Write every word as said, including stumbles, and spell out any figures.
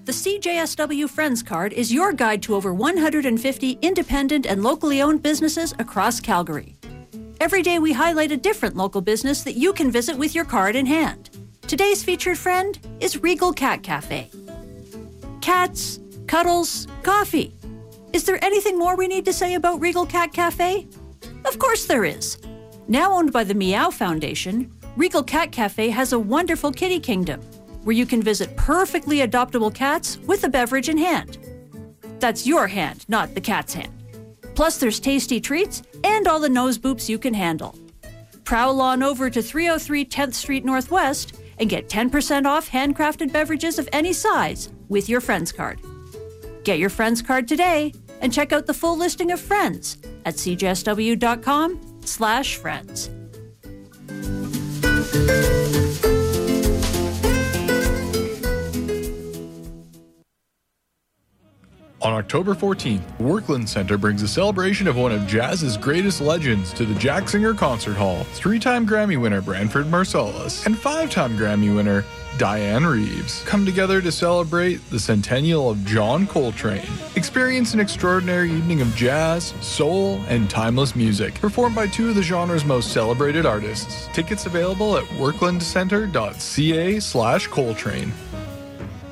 The C J S W Friends Card is your guide to over one hundred fifty independent and locally owned businesses across Calgary. Every day we highlight a different local business that you can visit with your card in hand. Today's featured friend is Regal Cat Cafe. Cats, cuddles, coffee. Is there anything more we need to say about Regal Cat Cafe? Of course there is. Now owned by the Meow Foundation, Regal Cat Cafe has a wonderful kitty kingdom where you can visit perfectly adoptable cats with a beverage in hand. That's your hand, not the cat's hand. Plus there's tasty treats and all the nose boops you can handle. Prowl on over to three oh three tenth Street Northwest and get ten percent off handcrafted beverages of any size with your Friends Card. Get your Friends Card today and check out the full listing of Friends at c j s w dot com slash friends. On October fourteenth, Workland Center brings a celebration of one of jazz's greatest legends to the Jack Singer Concert Hall. Three-time Grammy winner Branford Marsalis and five-time Grammy winner Diane Reeves come together to celebrate the centennial of John Coltrane. Experience an extraordinary evening of jazz, soul, and timeless music, performed by two of the genre's most celebrated artists. Tickets available at worklandcenter dot c a slash Coltrane.